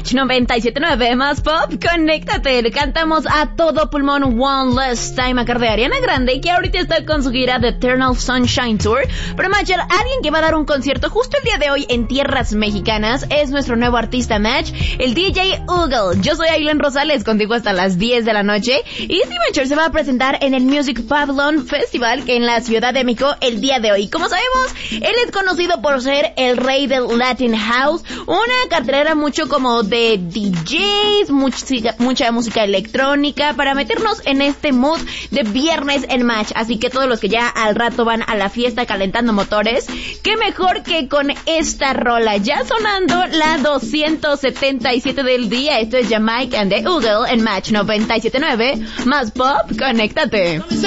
Match 97.9 más pop, conéctate. Le cantamos a todo pulmón One Last Time a cargo de Ariana Grande, que ahorita está con su gira The Eternal Sunshine Tour. Pero Match, alguien que va a dar un concierto justo el día de hoy en tierras mexicanas es nuestro nuevo artista Match, el DJ Oogle. Yo soy Aileen Rosales, contigo hasta las 10 de la noche. Y este Match se va a presentar en el Music Pavilion Festival en la Ciudad de México el día de hoy. Como sabemos, él es conocido por ser el rey del Latin House, una cartera mucho como de DJs, mucha música electrónica, para meternos en este mood de viernes en Match. Así que todos los que ya al rato van a la fiesta calentando motores, qué mejor que con esta rola, ya sonando la 277 del día. Esto es Jamaica and the Oogle en Match 97.9 más pop, conéctate.